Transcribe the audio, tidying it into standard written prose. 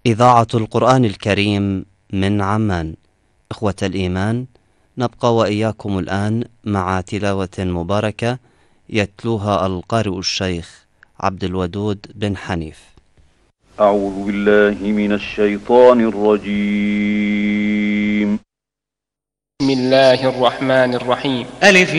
إذاعة القرآن الكريم من عمان. إخوة الإيمان، نبقى وإياكم الآن مع تلاوة مباركة يتلوها القارئ الشيخ عبد الودود بن حنيف. أعوذ بالله من الشيطان الرجيم. بسم الله الرحمن الرحيم. ألف